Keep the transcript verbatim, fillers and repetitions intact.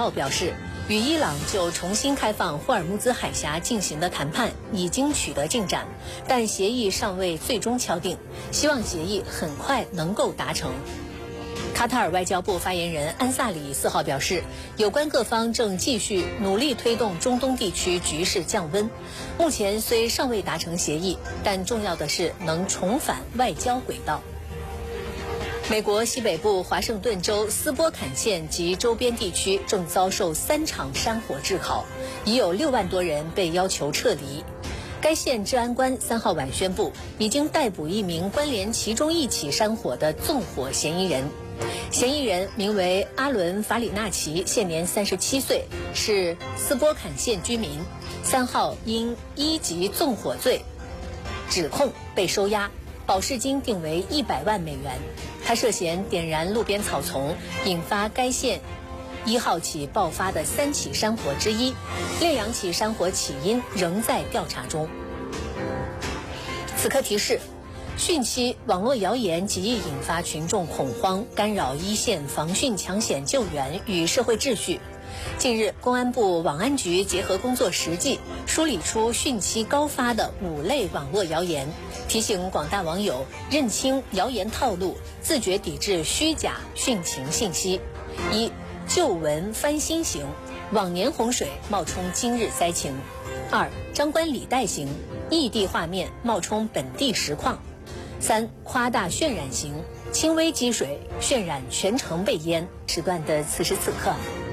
奥表示，与伊朗就重新开放霍尔木兹海峡进行的谈判已经取得进展，但协议尚未最终敲定，希望协议很快能够达成。卡塔尔外交部发言人安萨里四号表示，有关各方正继续努力推动中东地区局势降温。目前虽尚未达成协议，但重要的是能重返外交轨道。美国西北部华盛顿州斯波坎县及周边地区正遭受三场山火炙烤，已有六万多人被要求撤离。该县治安官三号晚宣布，已经逮捕一名关联其中一起山火的纵火嫌疑人。嫌疑人名为阿伦·法里纳奇，现年三十七岁，是斯波坎县居民。三号因一级纵火罪指控被收押，保释金定为一百万美元。他涉嫌点燃路边草丛，引发该县一号起爆发的三起山火之一，另两起山火起因仍在调查中。此刻提示：汛期网络谣言极易引发群众恐慌，干扰一线防汛抢险救援与社会秩序。近日，公安部网安局结合工作实际，梳理出汛期高发的五类网络谣言，提醒广大网友认清谣言套路，自觉抵制虚假汛情信息。一、旧闻翻新型，往年洪水冒充今日灾情；二、张冠李戴型，异地画面冒充本地实况；三、夸大渲染型，轻微积水渲染全城被淹。时段的此时此刻。